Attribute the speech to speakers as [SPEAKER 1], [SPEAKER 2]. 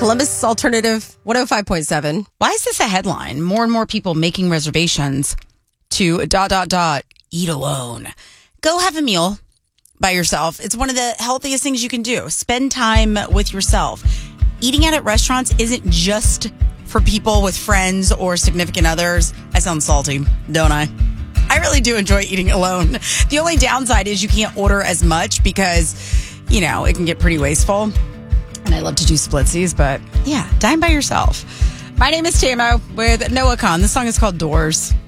[SPEAKER 1] Columbus Alternative 105.7.
[SPEAKER 2] Why is this a headline? More and more people making reservations to ... eat alone. Go have a meal by yourself. It's one of the healthiest things you can do. Spend time with yourself. Eating out at restaurants isn't just for people with friends or significant others. I sound salty, don't I? I really do enjoy eating alone. The only downside is you can't order as much because, it can get pretty wasteful. And I love to do splitsies, but yeah, dine by yourself. My name is Tamo with Noah Khan. This song is called Doors.